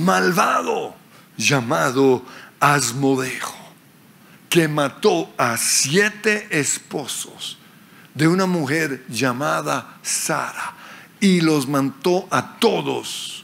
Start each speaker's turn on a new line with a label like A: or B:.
A: malvado llamado Asmodeo, que mató a 7 esposos de una mujer llamada Sara y los mató a todos